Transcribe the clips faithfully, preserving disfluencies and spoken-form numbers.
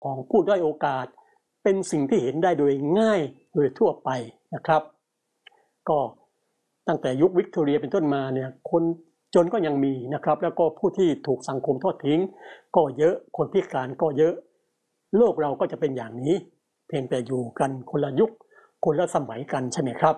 ของผู้ด้อยโอกาสเป็นสิ่งที่เห็นได้โดยง่ายโดยทั่วไปนะครับก็ตั้งแต่ยุควิกตอเรียเป็นต้นมาเนี่ยคนจนก็ยังมีนะครับแล้วก็ผู้ที่ถูกสังคมทอดทิ้งก็เยอะคนพิการก็เยอะโลกเราก็จะเป็นอย่างนี้เพียงแต่อยู่กันคนละยุคคนละสมัยกันใช่ไหมครับ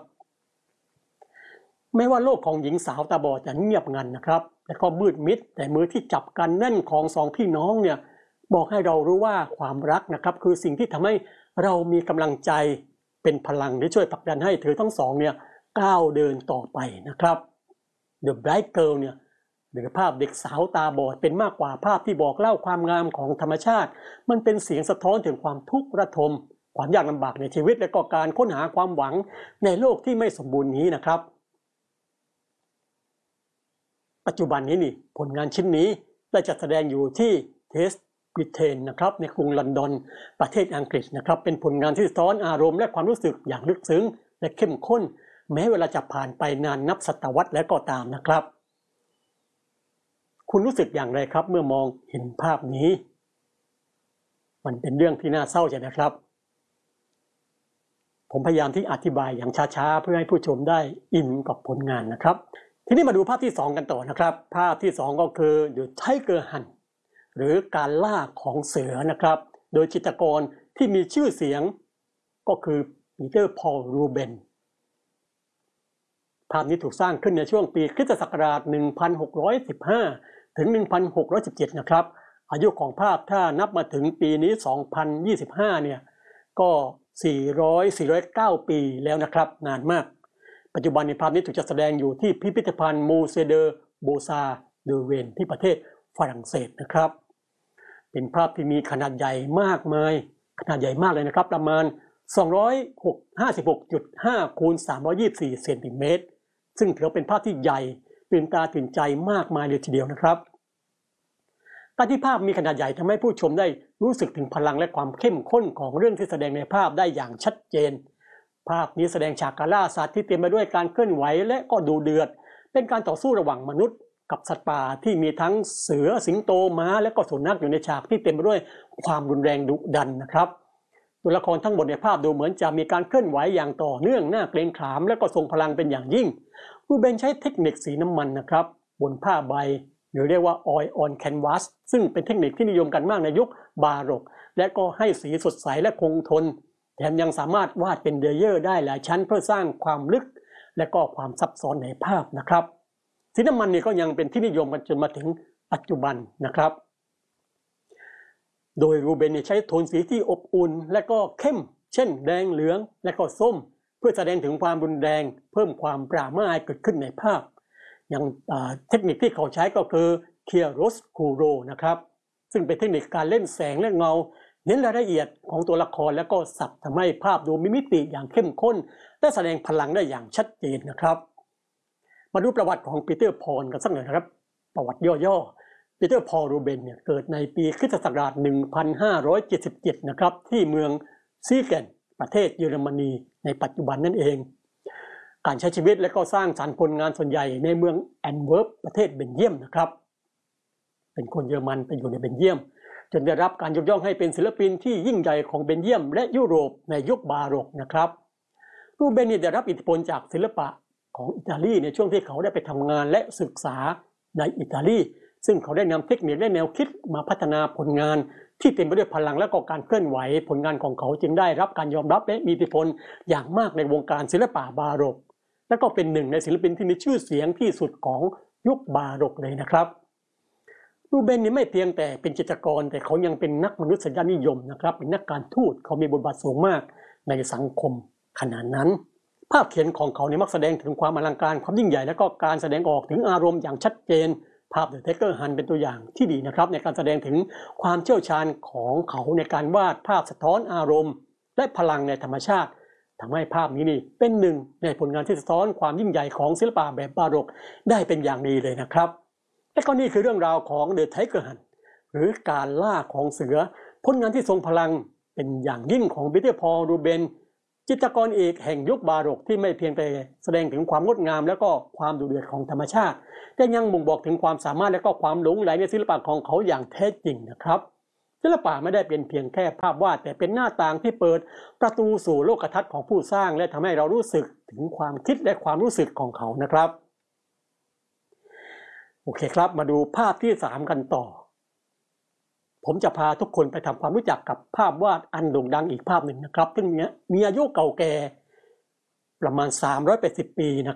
ไม่ว่าโลกของหญิงสาวตาบอดจะเงียบงันนะครับและก็มืดมิดแต่มือที่จับกันแน่นของสองพี่น้องเนี่ยบอกให้เรารู้ว่าความรักนะครับคือสิ่งที่ทำให้เรามีกำลังใจเป็นพลังที่ช่วยผลักดันให้เธอทั้งสองเนี่ยก้าวเดินต่อไปนะครับ The Bright Girl เนี่ยหรือภาพเด็กสาวตาบอดเป็นมากกว่าภาพที่บอกเล่าความงามของธรรมชาติมันเป็นเสียงสะท้อนถึงความทุกข์ระทมความยากลำบากในชีวิตและก็การค้นหาความหวังในโลกที่ไม่สมบูรณ์นี้นะครับปัจจุบันนี้นี่ผลงานชิ้นนี้ได้จัดแสดงอยู่ที่เทสบริเทนนะครับในกรุงลอนดอนประเทศอังกฤษนะครับเป็นผลงานที่สะท้อนอารมณ์และความรู้สึกอย่างลึกซึ้งและเข้มข้นแม้เวลาจะผ่านไปนานนับศตวรรษแล้วก็ตามนะครับคุณรู้สึกอย่างไรครับเมื่อมองเห็นภาพนี้มันเป็นเรื่องที่น่าเศร้าใช่ไหมครับผมพยายามที่อธิบายอย่างช้าๆเพื่อให้ผู้ชมได้อินกับผลงานนะครับทีนี้มาดูภาพที่สองกันต่อนะครับภาพที่สองก็คือ The Tiger Hunt หรือการล่าของเสือนะครับโดยจิตรกรที่มีชื่อเสียงก็คือปีเตอร์พอลรูเบนภาพนี้ถูกสร้างขึ้นในช่วงปีคริสตศักราชหนึ่งพันหกร้อยสิบห้าถึงหนึ่งพันหกร้อยสิบเจ็ดนะครับอายุของภาพถ้านับมาถึงปีนี้สองพันยี่สิบห้าเนี่ยก็สี่ร้อย สี่ร้อยเก้าปีแล้วนะครับนานมากปัจจุบันในภาพนี้ถูกจัดแสดงอยู่ที่พิพิธภัณฑ์มูเซเดอร์โบซาเดเวนที่ประเทศฝรั่งเศสนะครับเป็นภาพที่มีขนาดใหญ่มากมายขนาดใหญ่มากเลยนะครับประมาณสองร้อยห้าสิบหกจุดห้า คูณ สามร้อยยี่สิบสี่เซนติเมตรซึ่งถือเป็นภาพที่ใหญ่ตื่นตาตื่นใจมากมายเลยทีเดียวนะครับการที่ภาพมีขนาดใหญ่ทำให้ผู้ชมได้รู้สึกถึงพลังและความเข้มข้นของเรื่องที่แสดงในภาพได้อย่างชัดเจนภาพนี้แสดงฉากการล่าสัตว์ที่เต็มไปด้วยการเคลื่อนไหวและก็ดูเดือดเป็นการต่อสู้ระหว่างมนุษย์กับสัตว์ป่าที่มีทั้งเสือสิงโตม้าและก็สุนัขอยู่ในฉากที่เต็มไปด้วยความรุนแรงดุดันนะครับตัวละครทั้งหมดในภาพดูเหมือนจะมีการเคลื่อนไหวอย่างต่อเนื่องน่าเกรงขามและก็ทรงพลังเป็นอย่างยิ่งรูเบนใช้เทคนิคสีน้ำมันนะครับบนผ้าใบหรือเรียกว่า oil on canvas ซึ่งเป็นเทคนิคที่นิยมกันมากในยุคบาโรกและก็ให้สีสดใสและคงทนแถมยังสามารถวาดเป็นเลเยอร์ได้หลายชั้นเพื่อสร้างความลึกและก็ความซับซ้อนในภาพนะครับสีน้ำมันนี่ก็ยังเป็นที่นิยมกันจนมาถึงปัจจุบันนะครับโดยรูเบนใช้โทนสีที่อบอุ่นและก็เข้มเช่นแดงเหลืองและก็ส้มเพื่อแสดงถึงความรุนแรงเพิ่มความปรามาสเกิดขึ้นในภาพอย่างเทคนิคที่เขาใช้ก็คือ chiaroscuro นะครับซึ่งเป็นเทคนิคการเล่นแสงและเงาเน้นรายละเอียดของตัวละครและก็สัตว์ทำให้ภาพดูมีมิติอย่างเข้มข้นและแสดงพลังได้อย่างชัดเจนนะครับมาดูประวัติของปีเตอร์พอลกันสักหน่อยนะครับประวัติย่อๆปีเตอร์พอลรูเบนเนี่ยเกิดในปีคริสตศักราชหนึ่งพันห้าร้อยเจ็ดสิบเจ็ดนะครับที่เมืองซีเกนประเทศเยอรมนีในปัจจุบันนั่นเองการใช้ชีวิตและก็สร้างสรรค์ผลงานส่วนใหญ่ในเมืองแอนเวิร์ปประเทศเบลเยียมนะครับเป็นคนเยอรมันไปอยู่ในเบลเยียมจนได้รับการยกย่องให้เป็นศิลปินที่ยิ่งใหญ่ของเบลเยียมและยุโรปในยุคบาโรกนะครับรูเบนได้รับอิทธิพลจากศิลปะของอิตาลีในช่วงที่เขาได้ไปทำงานและศึกษาในอิตาลีซึ่งเขาได้นำเทคนิคและแนวคิดมาพัฒนาผลงานที่เต็มไปด้วยพลังและก็การเคลื่อนไหวผลงานของเขาจึงได้รับการยอมรับและมีอิทธิพลอย่างมากในวงการศิลปะบาโรกและก็เป็นหนึ่งในศิลปินที่มีชื่อเสียงที่สุดของยุคบาโรกเลยนะครับรูเบนนี่ไม่เพียงแต่เป็นจิตรกรแต่เขายังเป็นนักมนุษยนิยมนะครับเป็นนักการทูตเขามีบทบาทสูงมากในสังคมขณะนั้นภาพเขียนของเขาเนี่ยมักแสดงถึงความอลังการความยิ่งใหญ่และก็การแสดงออกถึงอารมณ์อย่างชัดเจนภาพ The Tiger Hunt เป็นตัวอย่างที่ดีนะครับในการแสดงถึงความเชี่ยวชาญของเขาในการวาดภาพสะท้อนอารมณ์และพลังในธรรมชาติทำให้ภาพนี้นี่เป็นหนึ่งในผลงานที่สะท้อนความยิ่งใหญ่ของศิลปะแบบบาโรกได้เป็นอย่างดีเลยนะครับและก็นี่คือเรื่องราวของ The Tiger Hunt หรือการล่าของเสือผลงานที่ทรงพลังเป็นอย่างยิ่งของปีเตอร์พอลรูเบนจิตรกรเอกแห่งยุคบาโรกที่ไม่เพียงแต่แสดงถึงความงดงามและก็ความดุเดือดของธรรมชาติแต่ยังบ่งบอกถึงความสามารถและก็ความหลงใหลในศิลปะของเขาอย่างแท้จริงนะครับศิลปะไม่ได้เป็นเพียงแค่ภาพวาดแต่เป็นหน้าต่างที่เปิดประตูสู่โลกทัศน์ของผู้สร้างและทำให้เรารู้สึกถึงความคิดและความรู้สึกของเขานะครับโอเคครับมาดูภาพที่สามกันต่อผมจะพาทุกคนไปทำความรู้จักกับภาพวาดอันโด่งดังอีกภาพหนึ่งนะครับซึ่งมีอายุเก่าแก่ประมาณสามร้อยแปดสิบปีนะ